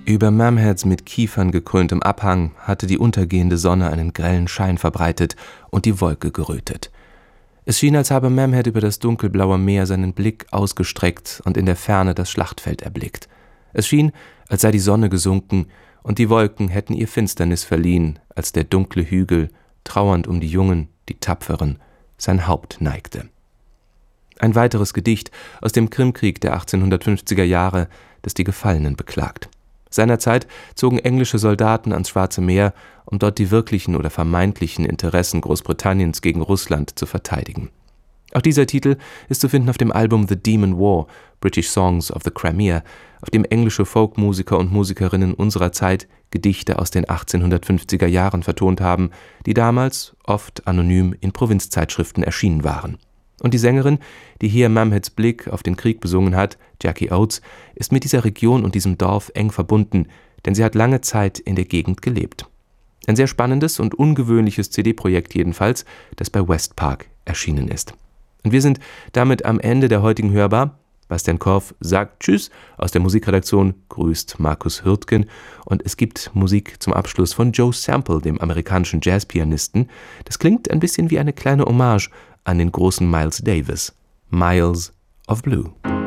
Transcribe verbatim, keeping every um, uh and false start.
Über Mamheads mit Kiefern gekröntem Abhang hatte die untergehende Sonne einen grellen Schein verbreitet und die Wolke gerötet. Es schien, als habe Mamhead über das dunkelblaue Meer seinen Blick ausgestreckt und in der Ferne das Schlachtfeld erblickt. Es schien, als sei die Sonne gesunken und die Wolken hätten ihr Finsternis verliehen, als der dunkle Hügel, trauernd um die Jungen, die Tapferen, sein Haupt neigte. Ein weiteres Gedicht aus dem Krimkrieg der achtzehnhundertfünfziger Jahre, das die Gefallenen beklagt. Seinerzeit zogen englische Soldaten ans Schwarze Meer, um dort die wirklichen oder vermeintlichen Interessen Großbritanniens gegen Russland zu verteidigen. Auch dieser Titel ist zu finden auf dem Album The Demon War – British Songs of the Crimea, auf dem englische Folkmusiker und Musikerinnen unserer Zeit Gedichte aus den achtzehnhundertfünfziger Jahren vertont haben, die damals oft anonym in Provinzzeitschriften erschienen waren. Und die Sängerin, die hier Mamheads Blick auf den Krieg besungen hat, Jackie Oates, ist mit dieser Region und diesem Dorf eng verbunden, denn sie hat lange Zeit in der Gegend gelebt. Ein sehr spannendes und ungewöhnliches C D-Projekt jedenfalls, das bei Westpark erschienen ist. Und wir sind damit am Ende der heutigen Hörbar. Bastian Korf sagt Tschüss, aus der Musikredaktion grüßt Markus Hürtgen und es gibt Musik zum Abschluss von Joe Sample, dem amerikanischen Jazzpianisten. Das klingt ein bisschen wie eine kleine Hommage an den großen Miles Davis. Miles of Blue.